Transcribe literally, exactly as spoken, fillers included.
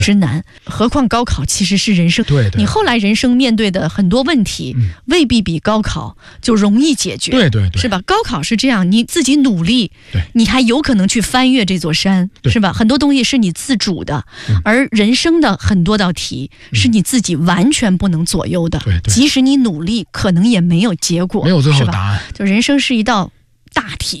之难，何况高考其实是人生， 对对， 你后来人生面对的很多问题，嗯、未必比高考就容易解决， 对对对， 是吧？高考是这样，你自己努力， 对， 你还有可能去翻越这座山，是吧？很多东西是你自主的，嗯、而人生的很多道题是你自己完全不能左右的， 对对， 即使你努力，可能也没有结果， 没有最后答案， 就人生是一道大题。